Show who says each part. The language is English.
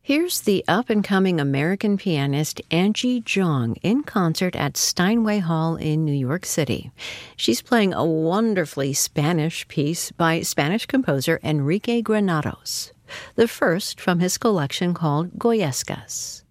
Speaker 1: Here's the up-and-coming American pianist Angie Jong in concert at Steinway Hall in New York City. She's playing a wonderfully Spanish piece by Spanish composer Enrique Granados, the first from his collection called Goyescas.